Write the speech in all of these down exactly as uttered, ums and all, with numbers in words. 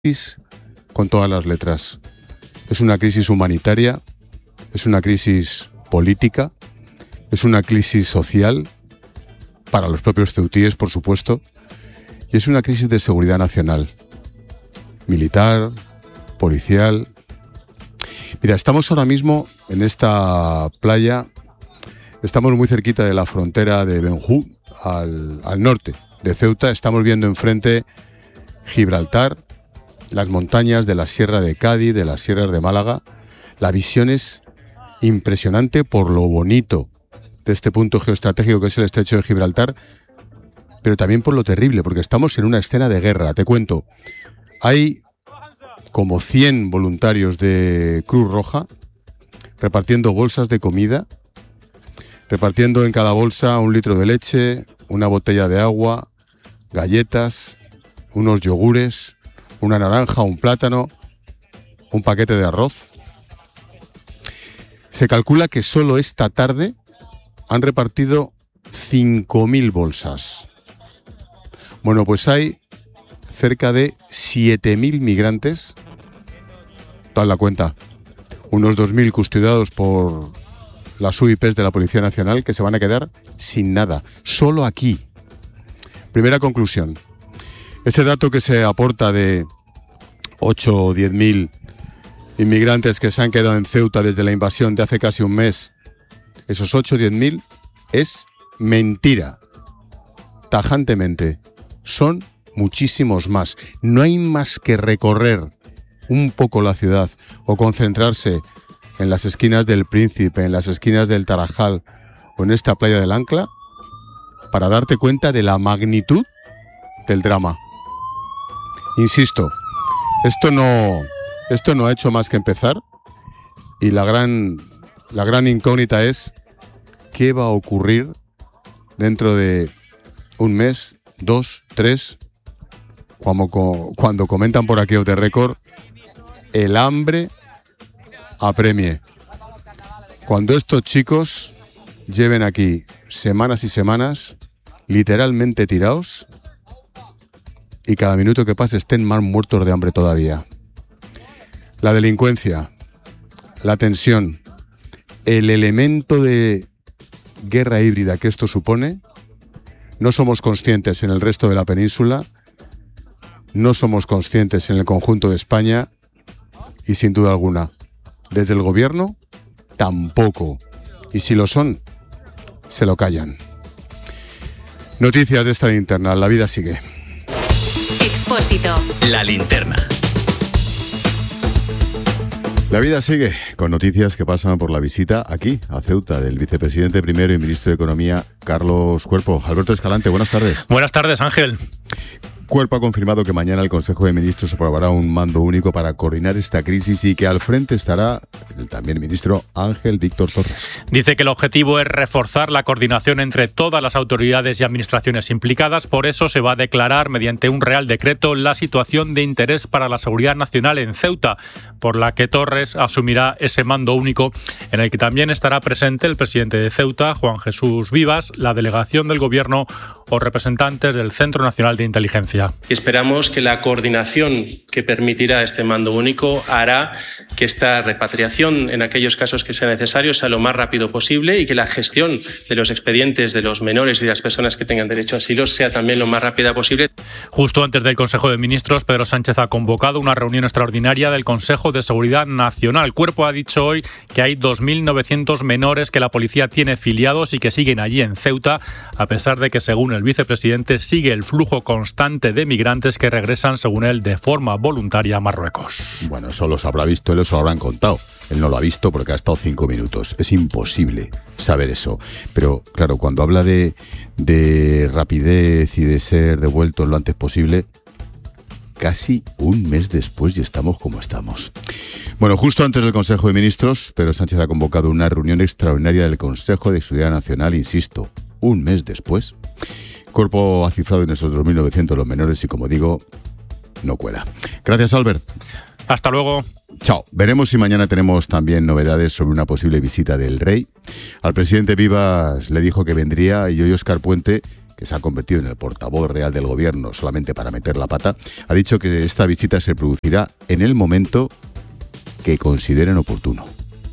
crisis con todas las letras. Es una crisis humanitaria, es una crisis política, es una crisis social para los propios ceutíes, por supuesto, y es una crisis de seguridad nacional, militar, policial. Mira, estamos ahora mismo en esta playa, estamos muy cerquita de la frontera de Benjú, al, al norte de Ceuta. Estamos viendo enfrente Gibraltar, las montañas de la Sierra de Cádiz, de las sierras de Málaga. La visión es impresionante por lo bonito de este punto geoestratégico que es el estrecho de Gibraltar, pero también por lo terrible, porque estamos en una escena de guerra. Te cuento, hay como cien voluntarios de Cruz Roja repartiendo bolsas de comida, repartiendo en cada bolsa un litro de leche, una botella de agua, galletas, unos yogures, una naranja, un plátano, un paquete de arroz. Se calcula que solo esta tarde han repartido cinco mil bolsas. Bueno, pues hay cerca de siete mil migrantes, tal la cuenta, unos dos mil custodiados por las U I Pes de la Policía Nacional, que se van a quedar sin nada, solo aquí. Primera conclusión. Ese dato que se aporta de ocho o diez mil inmigrantes que se han quedado en Ceuta desde la invasión de hace casi un mes, esos ocho o diez mil es mentira, tajantemente. Son muchísimos más. No hay más que recorrer un poco la ciudad o concentrarse en las esquinas del Príncipe, en las esquinas del Tarajal o en esta playa del Ancla para darte cuenta de la magnitud del drama. Insisto, esto no, esto no ha hecho más que empezar y la gran, la gran incógnita es qué va a ocurrir dentro de un mes, dos, tres, cuando, cuando comentan por aquí off the record, el hambre apremie. Cuando estos chicos lleven aquí semanas y semanas literalmente tirados y cada minuto que pase estén más muertos de hambre todavía. La delincuencia, la tensión, el elemento de guerra híbrida que esto supone, no somos conscientes en el resto de la península, no somos conscientes en el conjunto de España y sin duda alguna, desde el gobierno, tampoco. Y si lo son, se lo callan. Noticias de esta linterna, la vida sigue. Expósito. La linterna. La vida sigue con noticias que pasan por la visita aquí, a Ceuta, del vicepresidente primero y ministro de Economía, Carlos Cuerpo. Alberto Escalante, buenas tardes. Buenas tardes, Ángel. Cuerpo ha confirmado que mañana el Consejo de Ministros aprobará un mando único para coordinar esta crisis y que al frente estará el también ministro Ángel Víctor Torres. Dice que el objetivo es reforzar la coordinación entre todas las autoridades y administraciones implicadas. Por eso se va a declarar mediante un Real Decreto la situación de interés para la seguridad nacional en Ceuta, por la que Torres asumirá ese mando único en el que también estará presente el presidente de Ceuta, Juan Jesús Vivas, la delegación del Gobierno o representantes del Centro Nacional de Inteligencia. Esperamos que la coordinación que permitirá este mando único hará que esta repatriación, en aquellos casos que sea necesario, sea lo más rápido posible y que la gestión de los expedientes de los menores y de las personas que tengan derecho a asilo sea también lo más rápida posible. Justo antes del Consejo de Ministros, Pedro Sánchez ha convocado una reunión extraordinaria del Consejo de Seguridad Nacional. El Cuerpo ha dicho hoy que hay dos mil novecientos menores que la policía tiene filiados y que siguen allí en Ceuta, a pesar de que, según el vicepresidente, sigue el flujo constante de migrantes que regresan, según él, de forma voluntaria a Marruecos. Bueno, eso los habrá visto, él os lo habrán contado. Él no lo ha visto porque ha estado cinco minutos. Es imposible saber eso. Pero, claro, cuando habla de, de rapidez y de ser devueltos lo antes posible, casi un mes después y estamos como estamos. Bueno, justo antes del Consejo de Ministros, Pedro Sánchez ha convocado una reunión extraordinaria del Consejo de Seguridad Nacional, insisto, un mes después. Cuerpo ha cifrado en esos dos mil novecientos los menores y, como digo, no cuela. Gracias, Albert. Hasta luego. Chao. Veremos si mañana tenemos también novedades sobre una posible visita del rey. Al presidente Vivas le dijo que vendría y hoy Óscar Puente, que se ha convertido en el portavoz real del gobierno solamente para meter la pata, ha dicho que esta visita se producirá en el momento que consideren oportuno.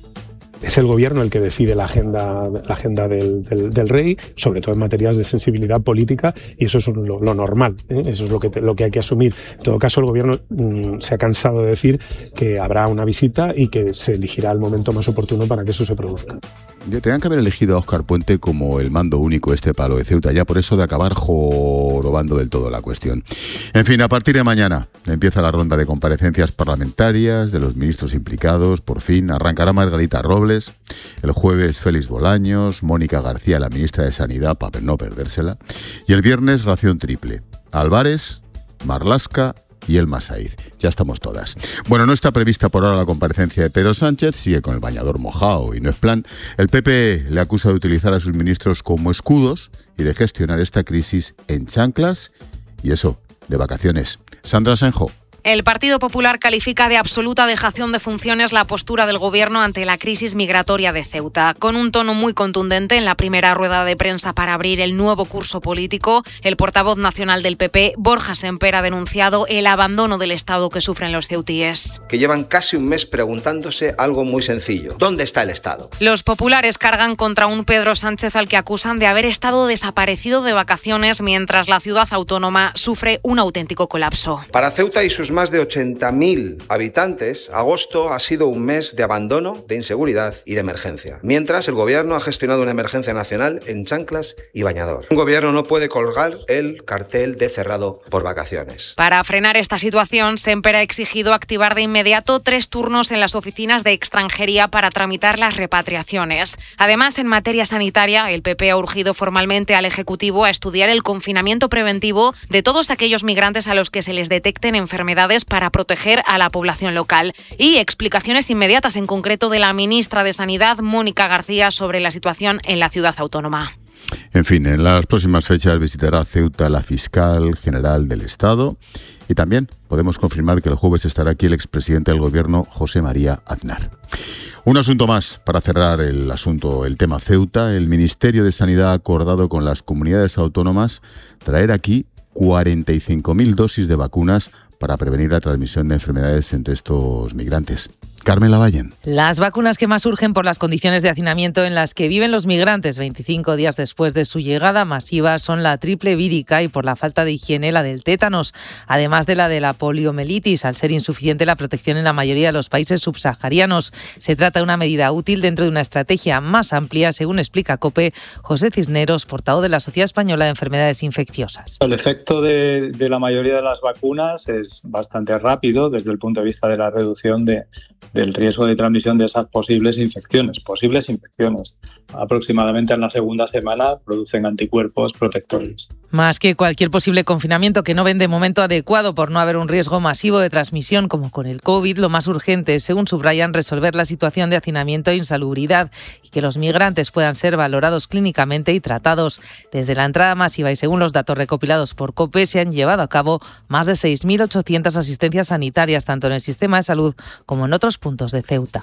Es el gobierno el que decide la agenda, la agenda del, del, del rey, sobre todo en materias de sensibilidad política, y eso es lo, lo normal, ¿eh? Eso es lo que, te, lo que hay que asumir. En todo caso, el gobierno mmm, se ha cansado de decir que habrá una visita y que se elegirá el momento más oportuno para que eso se produzca. Tenían que haber elegido a Óscar Puente como el mando único este para lo de Ceuta, ya por eso de acabar jorobando del todo la cuestión. En fin, a partir de mañana empieza la ronda de comparecencias parlamentarias de los ministros implicados. Por fin arrancará Margarita Robles, el jueves Félix Bolaños, Mónica García, la ministra de Sanidad, para no perdérsela, y el viernes ración triple: Álvarez, Marlaska y Elma Saíz. Ya estamos todas. Bueno, no está prevista por ahora la comparecencia de Pedro Sánchez, sigue con el bañador mojado y no es plan. El P P le acusa de utilizar a sus ministros como escudos y de gestionar esta crisis en chanclas y eso, de vacaciones. Sandra Senjo. El Partido Popular califica de absoluta dejación de funciones la postura del Gobierno ante la crisis migratoria de Ceuta. Con un tono muy contundente en la primera rueda de prensa para abrir el nuevo curso político, el portavoz nacional del P P, Borja Semper, ha denunciado el abandono del Estado que sufren los ceutíes. Que llevan casi un mes preguntándose algo muy sencillo: ¿dónde está el Estado? Los populares cargan contra un Pedro Sánchez al que acusan de haber estado desaparecido de vacaciones mientras la ciudad autónoma sufre un auténtico colapso. Para Ceuta y sus más de ochenta mil habitantes, agosto ha sido un mes de abandono, de inseguridad y de emergencia. Mientras, el gobierno ha gestionado una emergencia nacional en chanclas y bañador. Un gobierno no puede colgar el cartel de cerrado por vacaciones. Para frenar esta situación, Semper ha exigido activar de inmediato tres turnos en las oficinas de extranjería para tramitar las repatriaciones. Además, en materia sanitaria, el P P ha urgido formalmente al Ejecutivo a estudiar el confinamiento preventivo de todos aquellos migrantes a los que se les detecten enfermedades para proteger a la población local. Y explicaciones inmediatas, en concreto de la ministra de Sanidad, Mónica García, sobre la situación en la ciudad autónoma. En fin, en las próximas fechas visitará Ceuta la fiscal general del Estado y también podemos confirmar que el jueves estará aquí el expresidente del Gobierno, José María Aznar. Un asunto más para cerrar el asunto, el tema Ceuta. El Ministerio de Sanidad ha acordado con las comunidades autónomas traer aquí cuarenta y cinco mil dosis de vacunas para prevenir la transmisión de enfermedades entre estos migrantes. Carmen Lavallen. Las vacunas que más surgen por las condiciones de hacinamiento en las que viven los migrantes veinticinco días después de su llegada masiva son la triple vírica y, por la falta de higiene, la del tétanos, además de la de la poliomielitis, al ser insuficiente la protección en la mayoría de los países subsaharianos. Se trata de una medida útil dentro de una estrategia más amplia, según explica COPE José Cisneros, portavoz de la Sociedad Española de Enfermedades Infecciosas. El efecto de, de la mayoría de las vacunas es bastante rápido desde el punto de vista de la reducción de del riesgo de transmisión de esas posibles infecciones, posibles infecciones. Aproximadamente en la segunda semana producen anticuerpos protectores. Más que cualquier posible confinamiento que no ven de momento adecuado por no haber un riesgo masivo de transmisión como con el COVID, lo más urgente es, según subrayan, resolver la situación de hacinamiento e insalubridad y que los migrantes puedan ser valorados clínicamente y tratados. Desde la entrada masiva y según los datos recopilados por COPE, se han llevado a cabo más de seis mil ochocientas asistencias sanitarias, tanto en el sistema de salud como en otros puntos de Ceuta.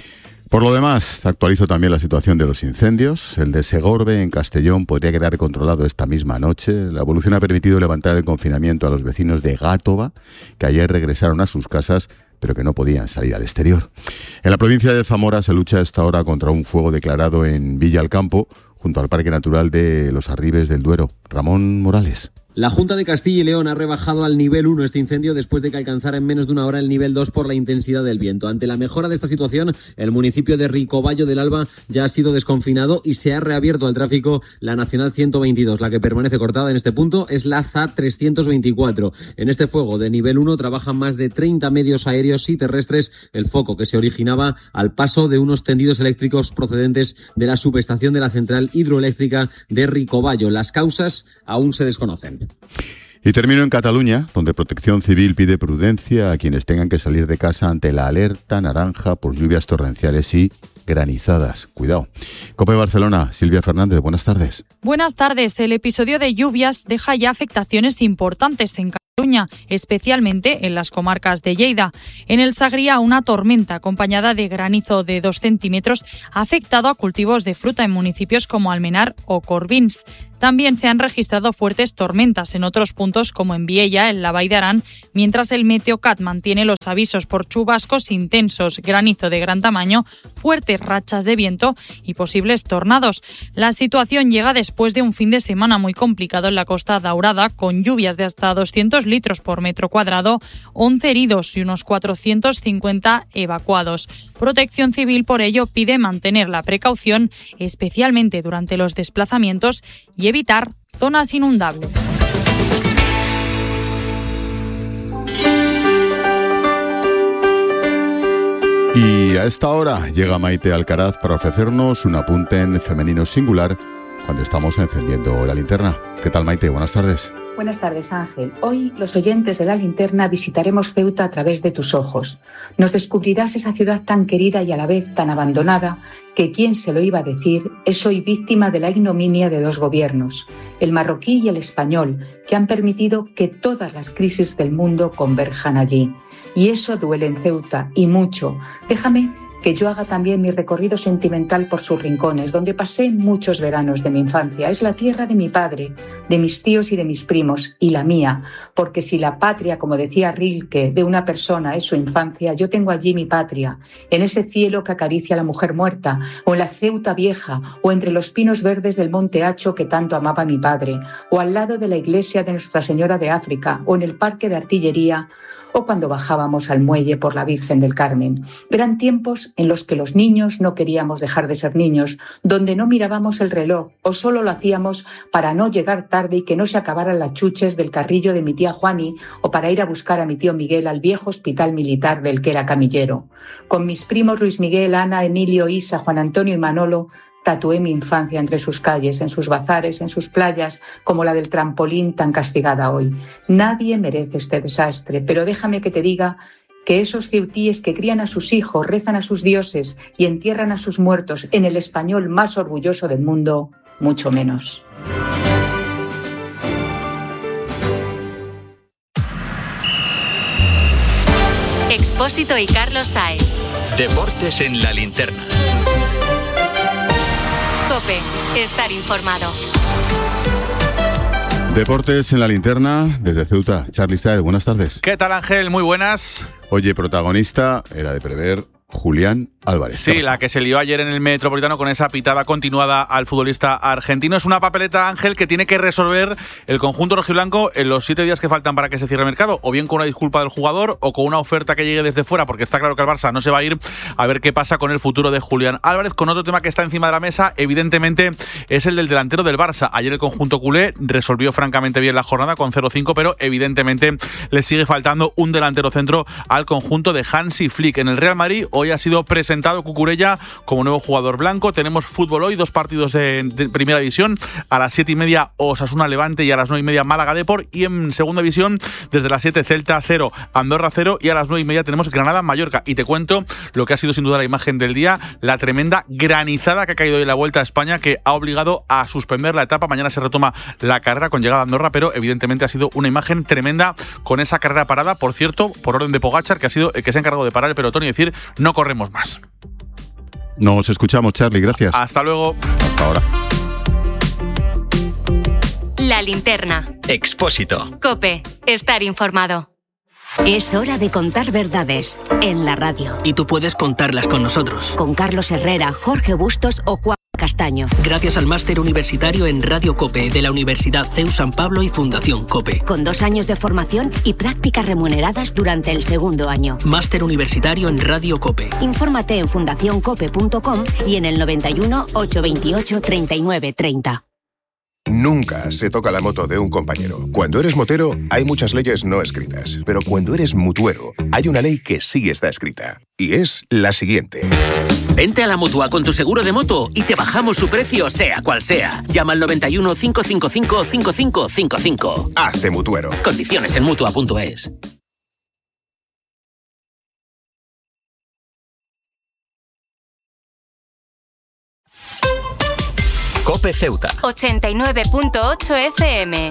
Por lo demás, actualizo también la situación de los incendios. El de Segorbe, en Castellón, podría quedar controlado esta misma noche. La evolución ha permitido levantar el confinamiento a los vecinos de Gátova, que ayer regresaron a sus casas, pero que no podían salir al exterior. En la provincia de Zamora se lucha a esta hora contra un fuego declarado en Villa Alcampo, junto al Parque Natural de los Arribes del Duero. Ramón Morales. La Junta de Castilla y León ha rebajado al nivel uno este incendio después de que alcanzara en menos de una hora el nivel dos por la intensidad del viento. Ante la mejora de esta situación, el municipio de Ricovallo del Alba ya ha sido desconfinado y se ha reabierto al tráfico la Nacional ciento veintidós. La que permanece cortada en este punto es la Z A trescientos veinticuatro. En este fuego de nivel uno trabajan más de treinta medios aéreos y terrestres. El foco que se originaba al paso de unos tendidos eléctricos procedentes de la subestación de la central hidroeléctrica de Ricovallo. Las causas aún se desconocen. Y termino en Cataluña, donde Protección Civil pide prudencia a quienes tengan que salir de casa ante la alerta naranja por lluvias torrenciales y granizadas. Cuidado. COPE Barcelona, Silvia Fernández, buenas tardes. Buenas tardes. El episodio de lluvias deja ya afectaciones importantes en Cataluña, especialmente en las comarcas de Lleida. En el Sagrià, una tormenta acompañada de granizo de dos centímetros ha afectado a cultivos de fruta en municipios como Almenar o Corbins. También se han registrado fuertes tormentas en otros puntos como en Viella, en la Vall d'Aran, mientras el Meteocat mantiene los avisos por chubascos intensos, granizo de gran tamaño, fuertes rachas de viento y posibles tornados. La situación llega después de un fin de semana muy complicado en la Costa Daurada, con lluvias de hasta doscientos litros por metro cuadrado, once heridos y unos cuatrocientos cincuenta evacuados. Protección Civil, por ello, pide mantener la precaución, especialmente durante los desplazamientos, y evitar zonas inundables. Y a esta hora llega Maite Alcaraz para ofrecernos un apunte en femenino singular cuando estamos encendiendo la linterna. ¿Qué tal, Maite? Buenas tardes. Buenas tardes, Ángel. Hoy, los oyentes de La Linterna visitaremos Ceuta a través de tus ojos. Nos descubrirás esa ciudad tan querida y a la vez tan abandonada que, quién se lo iba a decir, es hoy víctima de la ignominia de dos gobiernos, el marroquí y el español, que han permitido que todas las crisis del mundo converjan allí. Y eso duele en Ceuta, y mucho. Déjame que yo haga también mi recorrido sentimental por sus rincones, donde pasé muchos veranos de mi infancia. Es la tierra de mi padre, de mis tíos y de mis primos, y la mía, porque si la patria, como decía Rilke, de una persona es su infancia, yo tengo allí mi patria, en ese cielo que acaricia a la mujer muerta, o en la Ceuta vieja, o entre los pinos verdes del Monte Hacho que tanto amaba mi padre, o al lado de la iglesia de Nuestra Señora de África, o en el parque de artillería, o cuando bajábamos al muelle por la Virgen del Carmen. Eran tiempos en los que los niños no queríamos dejar de ser niños, donde no mirábamos el reloj o solo lo hacíamos para no llegar tarde y que no se acabaran las chuches del carrillo de mi tía Juani o para ir a buscar a mi tío Miguel al viejo hospital militar del que era camillero. Con mis primos Luis Miguel, Ana, Emilio, Isa, Juan Antonio y Manolo tatué mi infancia entre sus calles, en sus bazares, en sus playas, como la del trampolín tan castigada hoy. Nadie merece este desastre, pero déjame que te diga que esos ceutíes que crían a sus hijos, rezan a sus dioses y entierran a sus muertos en el español más orgulloso del mundo, mucho menos. Expósito y Carlos Saez. Deportes en la linterna. COPE. Estar informado. Deportes en la linterna desde Ceuta. Charly Saez, buenas tardes. ¿Qué tal, Ángel? Muy buenas. Oye, protagonista era de prever Julián Álvarez. Sí, la que se lió ayer en el Metropolitano con esa pitada continuada al futbolista argentino. Es una papeleta, Ángel, que tiene que resolver el conjunto rojiblanco en los siete días que faltan para que se cierre el mercado, o bien con una disculpa del jugador o con una oferta que llegue desde fuera, porque está claro que el Barça no se va a ir. A ver qué pasa con el futuro de Julián Álvarez. Con otro tema que está encima de la mesa, evidentemente, es el del delantero del Barça. Ayer el conjunto culé resolvió francamente bien la jornada con cero cinco, pero evidentemente le sigue faltando un delantero centro al conjunto de Hansi Flick. En el Real Madrid hoy ha sido presentado Cucurella como nuevo jugador blanco. Tenemos fútbol hoy, dos partidos de, de primera división. A las siete y media Osasuna Levante y a las nueve y media Málaga Depor. Y en segunda división, desde las siete Celta cero, Andorra cero, y a las nueve y media tenemos Granada Mallorca. Y te cuento lo que ha sido sin duda la imagen del día, la tremenda granizada que ha caído hoy en la Vuelta a España, que ha obligado a suspender la etapa. Mañana se retoma la carrera con llegada a Andorra, pero evidentemente ha sido una imagen tremenda con esa carrera parada, por cierto, por orden de Pogačar, que ha sido el que se ha encargado de parar el pelotón y decir no corremos más. Nos escuchamos, Charly, gracias. Hasta luego. Hasta ahora. La linterna. Expósito. COPE. Estar informado. Es hora de contar verdades en la radio. Y tú puedes contarlas con nosotros. Con Carlos Herrera, Jorge Bustos o Juan Castaño. Gracias al máster universitario en Radio COPE de la Universidad C E U San Pablo y Fundación COPE. Con dos años de formación y prácticas remuneradas durante el segundo año. Máster universitario en Radio COPE. Infórmate en fundación cope punto com y en el noventa y uno, ochocientos veintiocho, treinta y nueve, treinta. Nunca se toca la moto de un compañero. Cuando eres motero, hay muchas leyes no escritas. Pero cuando eres mutuero, hay una ley que sí está escrita. Y es la siguiente. Vente a la Mutua con tu seguro de moto y te bajamos su precio, sea cual sea. Llama al noventa y uno, cincuenta y cinco, cincuenta y cinco cincuenta y cinco. Hazte mutuero. Condiciones en mutua punto es. COPE Ceuta. ochenta y nueve punto ocho F M.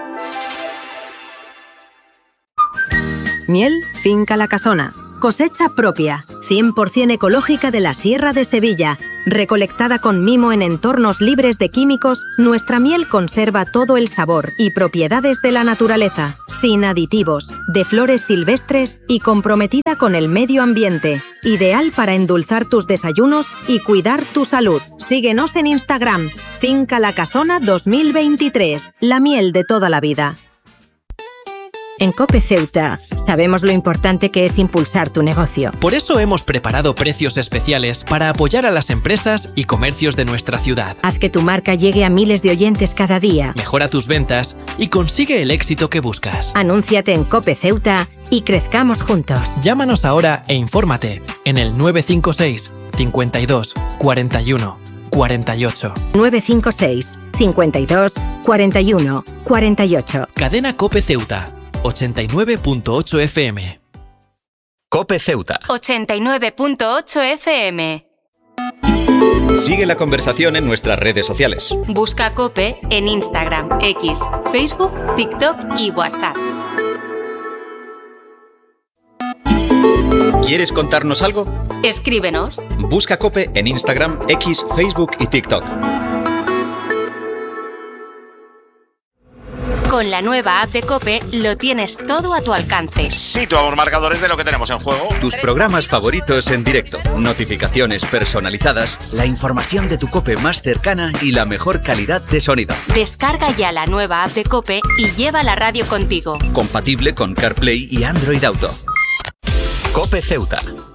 Miel Finca La Casona. Cosecha propia, cien por ciento ecológica de la Sierra de Sevilla. Recolectada con mimo en entornos libres de químicos, nuestra miel conserva todo el sabor y propiedades de la naturaleza, sin aditivos, de flores silvestres y comprometida con el medio ambiente. Ideal para endulzar tus desayunos y cuidar tu salud. Síguenos en Instagram, Finca La Casona dos mil veintitrés, la miel de toda la vida. En COPE Ceuta sabemos lo importante que es impulsar tu negocio. Por eso hemos preparado precios especiales para apoyar a las empresas y comercios de nuestra ciudad. Haz que tu marca llegue a miles de oyentes cada día. Mejora tus ventas y consigue el éxito que buscas. Anúnciate en COPE Ceuta y crezcamos juntos. Llámanos ahora e infórmate en el nueve cinco seis, cincuenta y dos, cuarenta y uno, cuarenta y ocho. nueve cinco seis, cincuenta y dos, cuarenta y uno, cuarenta y ocho. Cadena COPE Ceuta. ochenta y nueve punto ocho F M. COPE Ceuta. ochenta y nueve punto ocho F M. Sigue la conversación en nuestras redes sociales. Busca COPE en Instagram, X, Facebook, TikTok y WhatsApp. ¿Quieres contarnos algo? Escríbenos. Busca COPE en Instagram, X, Facebook y TikTok. Con la nueva app de COPE lo tienes todo a tu alcance. Situamos marcadores de lo que tenemos en juego. Tus programas favoritos en directo, notificaciones personalizadas, la información de tu COPE más cercana y la mejor calidad de sonido. Descarga ya la nueva app de COPE y lleva la radio contigo. Compatible con CarPlay y Android Auto. COPE Ceuta.